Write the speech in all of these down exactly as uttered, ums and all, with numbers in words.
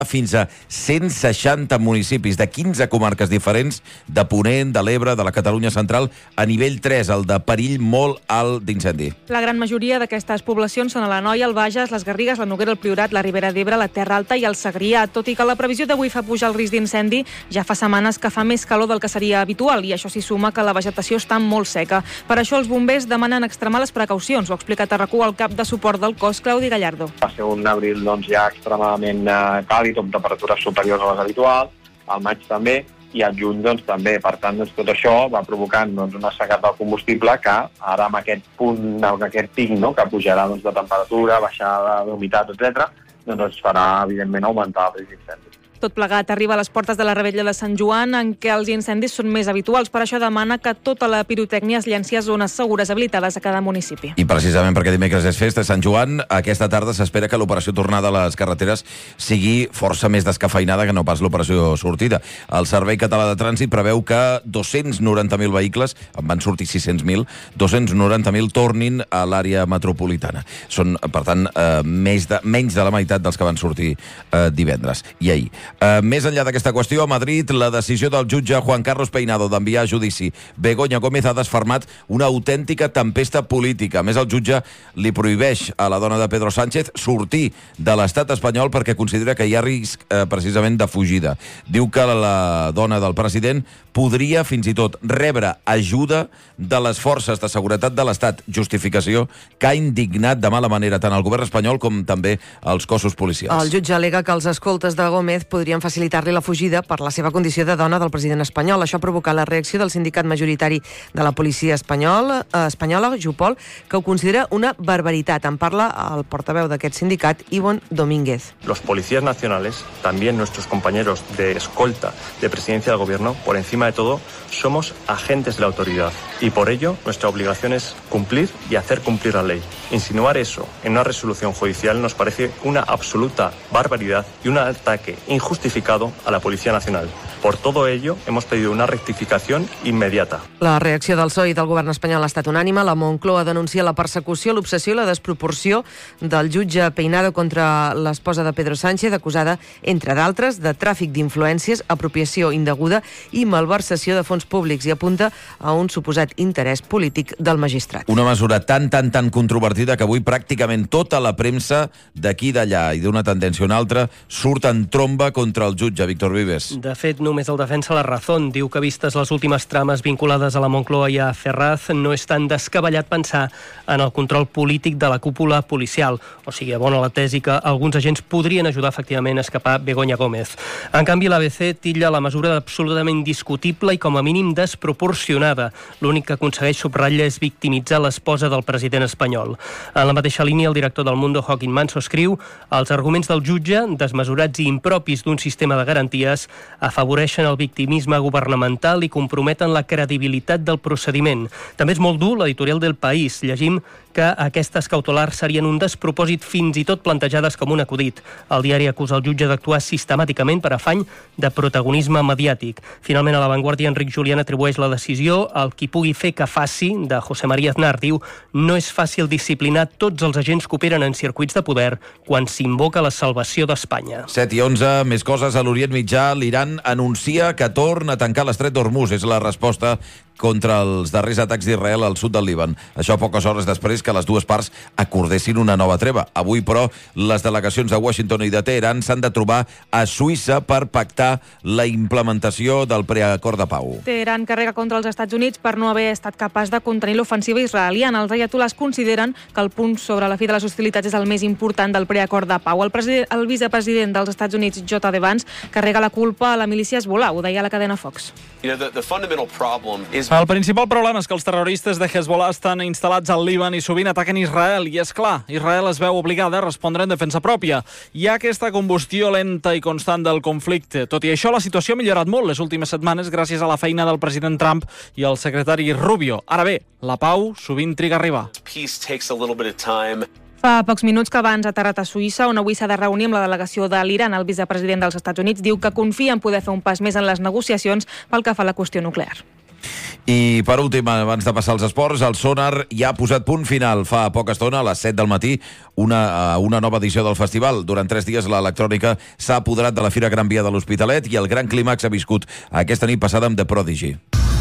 fins a cent seixanta municipis de quinze comarques diferents de Ponent, de l'Ebre, de la Catalunya central, a nivell tres, el de perill molt alt d'incendi. La gran majoria d'aquestes poblacions són a l'Anoia, el Bages, les Garrigues, la Noguera, el Priorat, la Ribera d'Ebre, la Terra Alta i el Segrià. Tot i que la previsió d'avui fa pujar el risc d'incendi, ja fa setmanes que fa més calor del que seria habitual i això s'hi suma que la vegetació està molt seca. Per això els bombers demanen extremar les precaucions. Ho ha explicat a RAC u el cap de suport del cos, Claudi Gallardo. Va ser un abril doncs, ja extremadament eh, càlid, amb temperatures superiors a les habituals, al maig també, i al juny doncs, també. Per tant, doncs, tot això va provocant doncs, una secada del combustible que ara amb aquest punt, amb aquest pic, no?, que pujarà doncs, de temperatura, baixada d'humitat, etcètera, doncs ens farà, evidentment, augmentar el risc d'incendi. Tot plegat arriba a les portes de la Revetlla de Sant Joan, en què els incendis són més habituals. Per això demana que tota la pirotècnia es llenci a zones segures habilitades a cada municipi. I precisament perquè dimecres és festa a Sant Joan, aquesta tarda s'espera que l'operació tornada a les carreteres sigui força més descafeinada que no pas l'operació sortida. El Servei Català de Trànsit preveu que dos-cents noranta mil vehicles, en van sortir sis-cents mil, dos-cents noranta mil tornin a l'àrea metropolitana. Són, per tant, eh, més de, menys de la meitat dels que van sortir eh, divendres i ahir. Uh, més enllà d'aquesta qüestió, a Madrid, la decisió del jutge Juan Carlos Peinado d'enviar a judici Begoña Gómez ha desfermat una autèntica tempesta política. A més, el jutge li prohibeix a la dona de Pedro Sánchez sortir de l'estat espanyol perquè considera que hi ha risc eh, precisament de fugida. Diu que la dona del president podria fins i tot rebre ajuda de les forces de seguretat de l'Estat, justificació que ha indignat de mala manera tant el govern espanyol com també els cossos policials. El jutge al·lega que els escoltes de Gómez podrien facilitar-li la fugida per la seva condició de dona del president espanyol. Això ha provocat la reacció del sindicat majoritari de la policia espanyol, eh, espanyola, Jupol, que ho considera una barbaritat. En parla el portaveu d'aquest sindicat, Ivonne Domínguez. Los policías nacionales, también nuestros compañeros de escolta de presidencia del gobierno, por encima de todo, somos agentes de la autoridad y por ello nuestra obligación es cumplir y hacer cumplir la ley. Insinuar eso en una resolución judicial nos parece una absoluta barbaridad y un ataque injustificado a la Policía Nacional. Por todo ello, hemos pedido una rectificación inmediata. La reacció del P S O E i del govern espanyol ha estat unànime. La Moncloa denuncia la persecució, l'obsessió i la desproporció del jutge Peinado contra l'esposa de Pedro Sánchez, acusada, entre d'altres, de tràfic d'influències, apropiació indeguda i malversació de fons públics, i apunta a un suposat interès polític del magistrat. Una mesura tan, tan, tan controvertida que avui pràcticament tota la premsa d'aquí i d'allà i d'una tendència o una altra surt en tromba contra el jutge, Víctor Vives. De fet, només el defensa La Razón. Diu que, vistes les últimes trames vinculades a la Moncloa i a Ferraz, no és tan descabellat pensar en el control polític de la cúpula policial. O sigui, bona la tesi que alguns agents podrien ajudar efectivament a escapar Begoña Gómez. En canvi, l'A B C titlla la mesura d'absolutament discutible i com a mínim desproporcionada. L'únic que aconsegueix, subratlla, és victimitzar l'esposa del president espanyol. En la mateixa línia, el director del Mundo, Joaquín Manso, escriu: els arguments del jutge, desmesurats i impropis d'un sistema de garanties, afavoreixen el victimisme governamental i comprometen la credibilitat del procediment. També és molt dur l'editorial del País. Llegim que aquestes cautelars serien un despropòsit, fins i tot plantejades com un acudit. El diari acusa el jutge d'actuar sistemàticament per afany de protagonisme mediàtic. Finalment, a La Vanguardia, Enric Julián atribueix la decisió al qui pugui fer que faci, de José María Aznar. Diu: no és fàcil disciplinar tots els agents que operen en circuits de poder quan s'invoca la salvació d'Espanya. set i onze, més coses a l'Orient Mitjà. L'Iran anuncia que torna a tancar l'estret d'Hormuz. És la resposta contra els darrers atacs d'Israel al sud del Líban. Això poques hores després que les dues parts acordessin una nova treva. Avui, però, les delegacions de Washington i de Teheran s'han de trobar a Suïssa per pactar la implementació del preacord de pau. Teheran carrega contra els Estats Units per no haver estat capaç de contenir l'ofensiva israeliana. Els ayatolás consideren que el punt sobre la fi de les hostilitats és el més important del preacord de pau. El, president, el vicepresident dels Estats Units, J D Vance, carrega la culpa a la milícia Hezbollah. Ho deia a la cadena Fox. You know, the, the fundamental problem is... El principal problema és que els terroristes de Hezbollah estan instal·lats al Líban i sovint ataquen Israel. I és clar, Israel es veu obligada a respondre en defensa pròpia. Hi ha aquesta combustió lenta i constant del conflicte. Tot i això, la situació ha millorat molt les últimes setmanes gràcies a la feina del president Trump i el secretari Rubio. Ara bé, la pau sovint triga a arribar. Peace takes a little bit of time. Fa pocs minuts que abans ha aterrat a Suïssa, on avui s'ha de reunir amb la delegació de l'Iran. El vicepresident dels Estats Units diu que confia en poder fer un pas més en les negociacions pel que fa a la qüestió nuclear. I per últim, abans de passar als esports, el Sonar ja ha posat punt final fa poca estona, a les set del matí, una, una nova edició del festival. Durant tres dies l'electrònica s'ha apoderat de la Fira Gran Via de l'Hospitalet i el gran clímax ha viscut aquesta nit passada amb The Prodigy.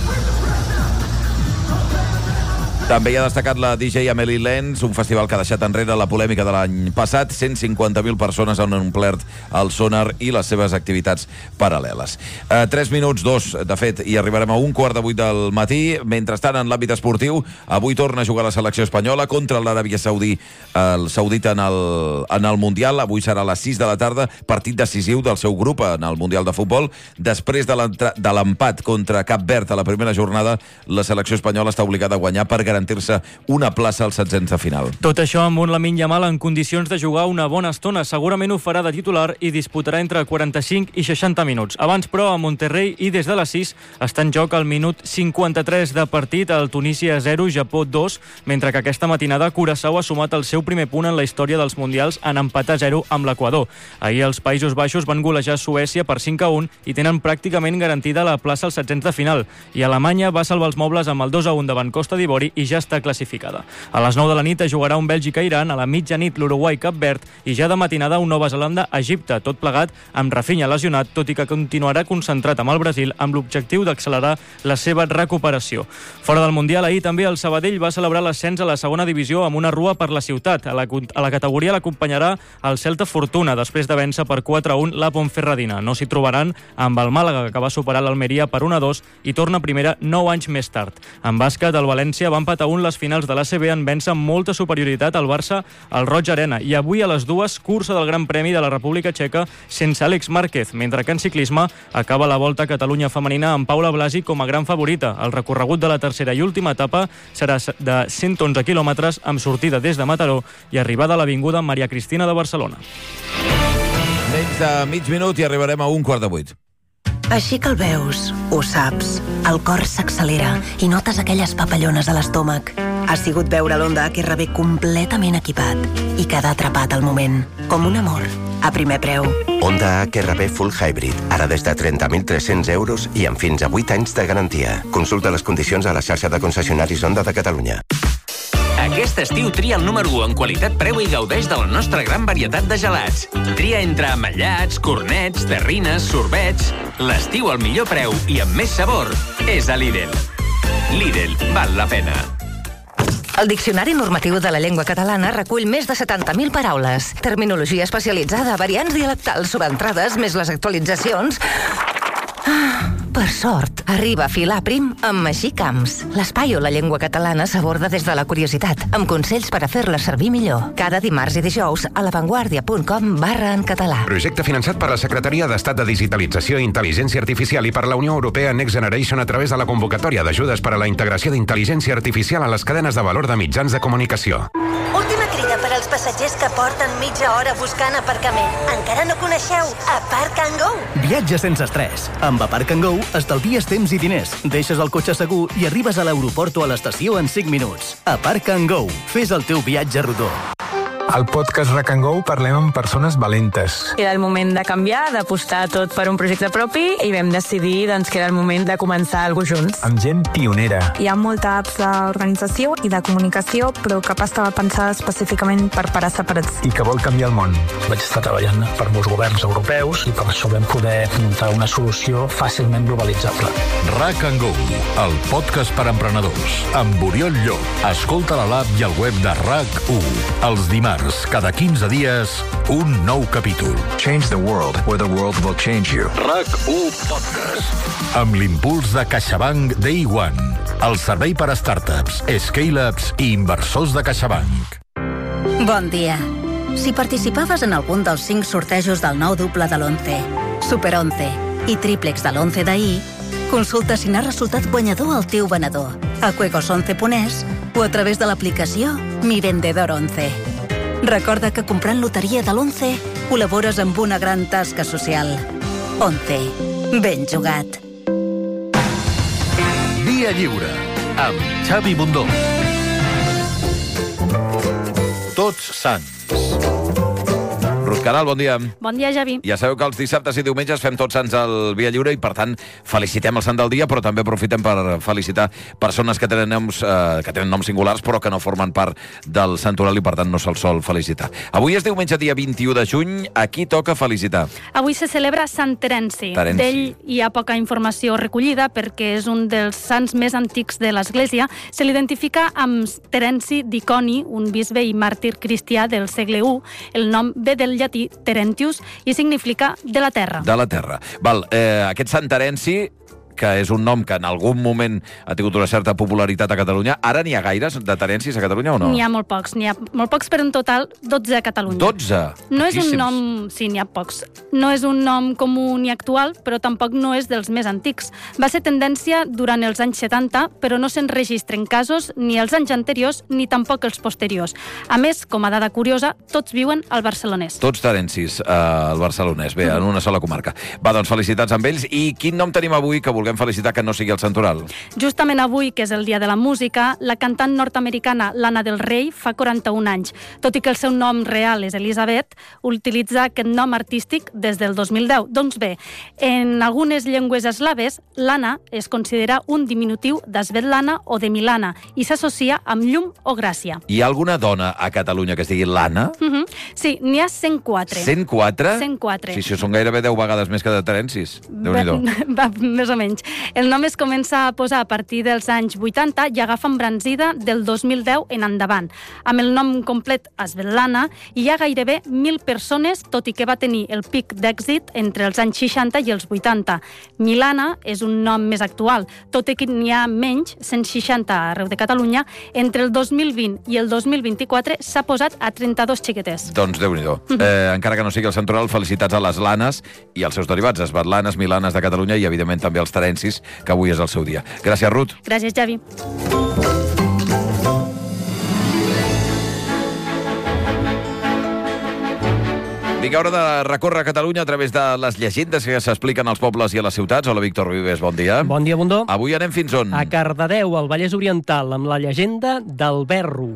També hi ha destacat la D J Amelie Lenz, un festival que ha deixat enrere la polèmica de l'any passat. cent cinquanta mil persones han omplert el Sonar i les seves activitats paral·leles. Eh, tres minuts, dos, de fet, i arribarem a un quart de vuit del matí. Mentrestant, en l'àmbit esportiu, avui torna a jugar la selecció espanyola contra l'Aràbia Saudí, el Saudita en el, en el Mundial. Avui serà a les sis de la tarda, partit decisiu del seu grup en el Mundial de Futbol. Després de l'empat contra Cap Verd a la primera jornada, la selecció espanyola està obligada a guanyar per garantir garantir-se una plaça als setzents de final. Tot això amb un Lamine Yamal en condicions de jugar una bona estona. Segurament ho farà de titular i disputarà entre quaranta-cinc i seixanta minuts. Abans, però, a Monterrey i des de les sis està en joc el minut cinquanta-tres de partit, el Tunísia zero, Japó dos, mentre que aquesta matinada Curaçao ha sumat el seu primer punt en la història dels Mundials en empat a zero amb l'Equador. Ahir els Països Baixos van golejar Suècia per cinc a un i tenen pràcticament garantida la plaça als setzents de final. I Alemanya va salvar els mobles amb el dos a un davant Costa d'Ivori i ja està classificada. A les nou de la nit es jugarà un Bèlgica-Iran, a la mitjanit l'Uruguai-Cap Verd i ja de matinada un Nova Zelanda-Egipte, tot plegat amb Rafinha lesionat, tot i que continuarà concentrat amb el Brasil amb l'objectiu d'accelerar la seva recuperació. Fora del Mundial, ahir també el Sabadell va celebrar l'ascens a la segona divisió amb una rua per la ciutat. A la, a la categoria l'acompanyarà el Celta Fortuna, després de vèncer per quatre a un la Ponferradina. No s'hi trobaran amb el Màlaga, que va superar l'Almeria per un a dos i torna a primera nou anys més tard. En bàsquet, el València va empatar un les finals de l'A C B en vèncer amb molta superioritat al Barça al Roig Arena, i avui a les dues cursa del Gran Premi de la República Txeca sense Àlex Márquez, mentre que en ciclisme acaba la Volta a Catalunya femenina amb Paula Blasi com a gran favorita. El recorregut de la tercera i última etapa serà de cent onze quilòmetres amb sortida des de Mataró i arribada a l'Avinguda Maria Cristina de Barcelona. Menys de mig minut i arribarem a un quart de vuit. Així que el veus, ho saps, el cor s'accelera i notes aquelles papallones a l'estómac. Ha sigut veure l'Honda H R V completament equipat i quedar atrapat al moment, com un amor, a primer preu. Honda H R V Full Hybrid, ara des de trenta mil tres-cents euros i amb fins a vuit anys de garantia. Consulta les condicions a la xarxa de concessionaris Honda de Catalunya. Aquest estiu tria el número u en qualitat-preu i gaudeix de la nostra gran varietat de gelats. Tria entre ametllats, cornets, terrines, sorbets. L'estiu al millor preu i amb més sabor és a Lidl. Lidl, val la pena. El Diccionari Normatiu de la Llengua Catalana recull més de setanta mil paraules. Terminologia especialitzada, variants dialectals, sobentrades, més les actualitzacions. Ah, per sort, arriba a filar prim amb Magí Camps. L'espai on la llengua catalana s'aborda des de la curiositat, amb consells per a fer-la servir millor. Cada dimarts i dijous a lavanguardia punt com barra en català. Projecte finançat per la Secretaria d'Estat de Digitalització i Intel·ligència Artificial i per la Unió Europea Next Generation a través de la convocatòria d'ajudes per a la integració d'intel·ligència artificial a les cadenes de valor de mitjans de comunicació. Última crida per als passatgers que porten mitja hora buscant aparcament. Encara no coneixeu Aparc and Go? Viatge sense estrès. Amb Aparc and Go estalvies temps i diners, deixes el cotxe segur i arribes a l'aeroport o a l'estació en cinc minuts. Aparc and Go. Fes el teu viatge rodó. Al podcast Rack and Go parlem amb persones valentes. Era el moment de canviar, d'apostar tot per un projecte propi i vam decidir doncs, que era el moment de començar alguna cosa junts. Amb gent pionera. Hi ha molta apps d'organització i de comunicació, però cap estava pensada específicament per parar separats. I que vol canviar el món. Vaig estar treballant per molts governs europeus i per això vam poder muntar una solució fàcilment globalitzable. Rack and Go, el podcast per emprenedors. Amb Oriol Llop. Escolta a l'app i al web de RAC u. Els dimarts, cada quinze dies, un nou capítol. Change the world where the world will change you. RAC u Podcast. Amb l'impuls de CaixaBank Day One. El servei per a startups, scale-ups i inversors de CaixaBank. Bon dia. Si participaves en algun dels cinc sortejos del nou doble de l'once, Super onze i tríplex de l'once d'ahir, consulta si n'ha resultat guanyador el teu venedor a juegos once punt es o a través de l'aplicació Mi Vendedor once. Recorda que comprant loteria de l'once col·labores amb una gran tasca social. once. Ben jugat. Via Lliure, amb Xavi Bundó. Tots Sants. Ruth Canal, bon dia. Bon dia, Javi. Ja sabeu que els dissabtes i diumenges fem Tots Sants al Via Lliure i, per tant, felicitem el sant del dia, però també aprofitem per felicitar persones que tenen noms, eh, que tenen noms singulars però que no formen part del santoral i, per tant, no se'ls sol felicitar. Avui és diumenge, dia vint-i-u de juny. A qui toca felicitar? Avui se celebra Sant Terenci. Terenci. D'ell hi ha poca informació recollida perquè és un dels sants més antics de l'Església. Se l'identifica amb Terenci d'Iconi, un bisbe i màrtir cristià del segle u. El nom ve del llatí Terentius i significa de la terra. De la terra. Val, eh, aquest Sant Terenci, que és un nom que en algun moment ha tingut una certa popularitat a Catalunya. Ara n'hi ha gaires de Terencis a Catalunya o no? N'hi ha molt pocs, n'hi ha molt pocs, però en total dotze a Catalunya. dotze? No és un nom... Sí, n'hi ha pocs. No és un nom comú ni actual, però tampoc no és dels més antics. Va ser tendència durant els anys setanta, però no se'n registren casos ni els anys anteriors ni tampoc els posteriors. A més, com a dada curiosa, tots viuen al Barcelonès. Tots Terencis eh, al Barcelonès. Bé, en una sola comarca. Va, doncs felicitats amb ells. I quin nom tenim avui que vulguem felicitar que no sigui el santoral? Justament avui, que és el dia de la música, la cantant nord-americana Lana Del Rey fa quaranta-un anys. Tot i que el seu nom real és Elizabeth, utilitza aquest nom artístic des del dos mil deu. Doncs bé, en algunes llengües eslaves, Lana es considera un diminutiu d'Svetlana o de Milana i s'associa amb llum o gràcia. Hi ha alguna dona a Catalunya que es digui Lana? Uh -huh. Sí, n'hi ha cent quatre. cent quatre? cent quatre. Sí, això són gairebé deu vegades més que de Terencis. Déu-n'hi-do. Va, més o menys. El nom es comença a posar a partir dels anys vuitanta i agafa embranzida del dos mil deu en endavant. Amb el nom complet Svetlana hi ha gairebé mil persones, tot i que va tenir el pic d'èxit entre els anys seixanta i els vuitanta. Milana és un nom més actual, tot i que n'hi ha menys, cent seixanta arreu de Catalunya. Entre el dos mil vint i el dos mil vint-i-quatre s'ha posat a trenta-dos xiqueters. Doncs Déu-n'hi-do. Eh, encara que no sigui el santoral, felicitats a les Lanes i als seus derivats, Svetlanes, Milanes de Catalunya i, evidentment, també als Terencis, que avui és el seu dia. Gràcies, Ruth. Gràcies, Javi. Vinga, hora de recórrer Catalunya a través de les llegendes que s'expliquen als pobles i a les ciutats. Hola, Víctor Vives, bon dia. Bon dia, Bundó. Avui anem fins on? A Cardedeu, al Vallès Oriental, amb la llegenda del Berro.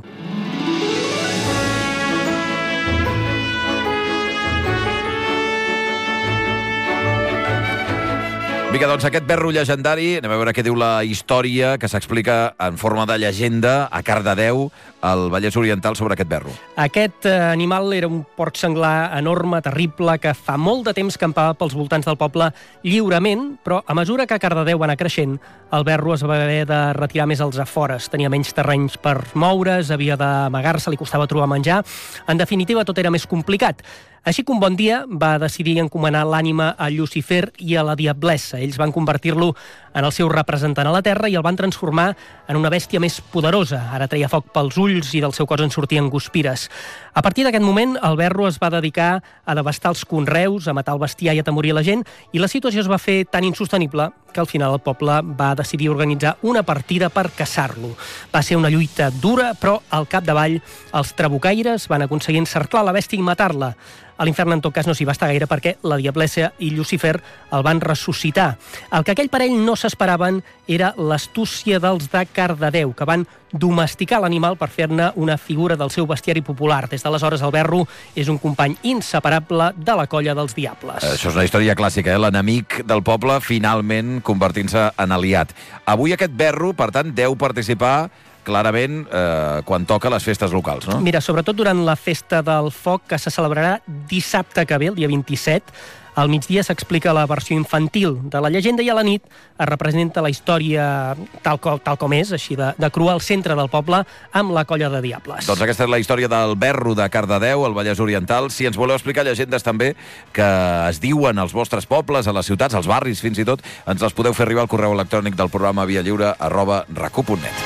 Vinga, doncs aquest berro llegendari, anem a veure què diu la història que s'explica en forma de llegenda a Cardedeu, al Vallès Oriental, sobre aquest berro. Aquest eh, animal era un porc senglar enorme, terrible, que fa molt de temps campava pels voltants del poble lliurement, però a mesura que Cardedeu va anar creixent, el berro es va haver de retirar més als afores. Tenia menys terrenys per moure's, havia d'amagar-se, li costava trobar menjar. En definitiva, tot era més complicat. Així que un bon dia va decidir encomanar l'ànima a Llucifer i a la Diablessa. Ells van convertir-lo en el seu representant a la Terra i el van transformar en una bèstia més poderosa. Ara treia foc pels ulls i del seu cos en sortien guspires. A partir d'aquest moment, el berro es va dedicar a devastar els conreus, a matar el bestiar i a atemorir la gent, i la situació es va fer tan insostenible que al final el poble va decidir organitzar una partida per caçar-lo. Va ser una lluita dura, però al capdavall els trabucaires van aconseguir encerclar la bèstia i matar-la. A l'infern, en tot cas, no s'hi va estar gaire perquè la Diablessa i Llucifer el van ressuscitar. El que aquell parell no s'esperaven era l'astúcia dels de Cardedeu, que van domesticar l'animal per fer-ne una figura del seu bestiari popular. Des d'aleshores, el berro és un company inseparable de la colla dels diables. Això és una història clàssica, eh? L'enemic del poble finalment convertint-se en aliat. Avui aquest berro, per tant, deu participar clarament eh, quan toca les festes locals, no? Mira, sobretot durant la festa del foc, que se celebrarà dissabte que ve, el dia vint-i-set, al migdia s'explica la versió infantil de la llegenda i a la nit es representa la història tal com, tal com és, així de, de crua al centre del poble amb la colla de diables. Doncs aquesta és la història del berro de Cardedeu, al Vallès Oriental. Si ens voleu explicar llegendes també que es diuen als vostres pobles, a les ciutats, als barris fins i tot, ens les podeu fer arribar al correu electrònic del programa viallliure arroba rac u punt net.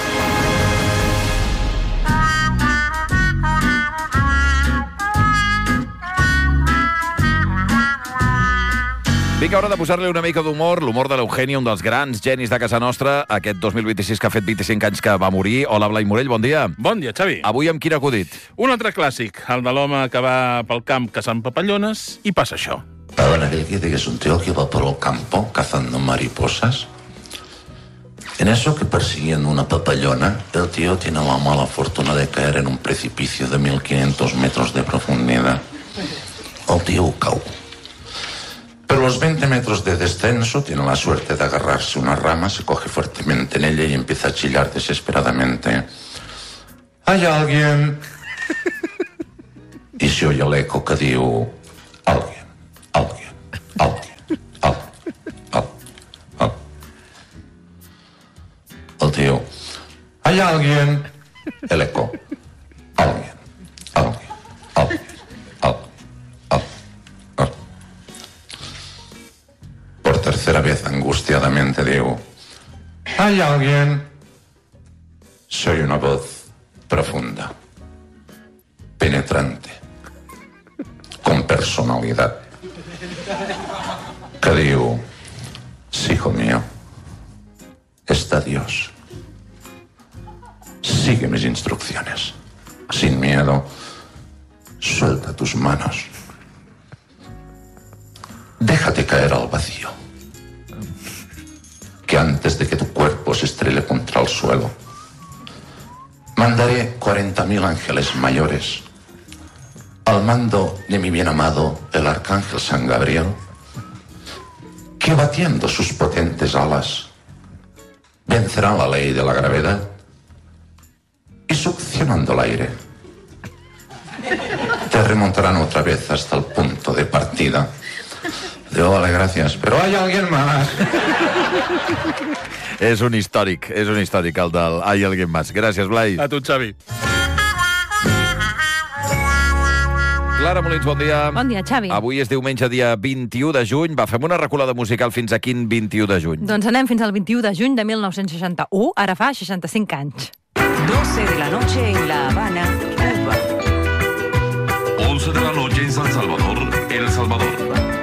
Vinga, hora de posar-li una mica d'humor, l'humor de l'Eugeni, un dels grans genis de casa nostra, aquest dos mil vint-i-sis que ha fet vint-i-cinc anys que va morir. Hola, Blai Morell, bon dia. Bon dia, Xavi. Avui amb quin acudit? Un altre clàssic, el de l'home que va pel camp caçant papallones, i passa això. Ahora aquel que dice que es un tío que va por el campo cazando mariposas. En eso que persiguiendo una papallona, el tío tiene la mala fortuna de caer en un precipicio de mil quinientos metros de profundidad. El tío cau. Pero los veinte metros de descenso tiene la suerte de agarrarse una rama, se coge fuertemente en ella y empieza a chillar desesperadamente. ¿Hay alguien? Y se oye el eco que diu... Alguien, alguien, alguien, alguien, alguien, alguien. El tío... ¿Hay alguien? El eco. Alguien, alguien, alguien, alguien, alguien, alguien. Por tercera vez angustiadamente digo... ¿Hay alguien? Soy una voz profunda, penetrante, con personalidad, que digo... Sí, hijo mío, está Dios. Sigue mis instrucciones. Sin miedo, suelta tus manos. Déjate caer al vacío. Que antes de que tu cuerpo se estrelle contra el suelo, mandaré cuarenta mil ángeles mayores al mando de mi bien amado, el arcángel San Gabriel, que batiendo sus potentes alas vencerá la ley de la gravedad y succionando el aire te remontarán otra vez hasta el punto de partida. Digo, vale, gracias, pero hay alguien más. És un històric, és un històric el del Hay alguien más. Gràcies, Blai. A tu, Xavi. Clara Molins, bon dia. Bon dia, Xavi. Avui és diumenge, dia vint-i-u de juny. Va, fem una reculada musical fins a quin vint-i-u de juny? Doncs anem fins al vint-i-u de juny de mil nou-cents seixanta-u, ara fa seixanta-cinc anys. doce de la noche en La Habana, Cuba. once de la noche en San Salvador, El Salvador.